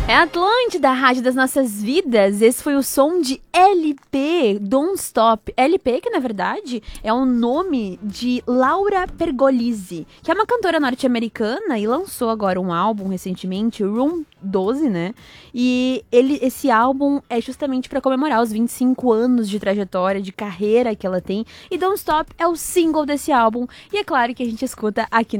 É Atlântida, a rádio das nossas vidas. Esse foi o som de LP, Don't Stop. LP, que na verdade é o nome de Laura Pergolisi, que é uma cantora norte-americana e lançou agora um álbum recentemente, Room 12, né? E esse álbum é justamente para comemorar os 25 anos de trajetória, de carreira que ela tem. E Don't Stop é o single desse álbum. E é claro que a gente escuta aqui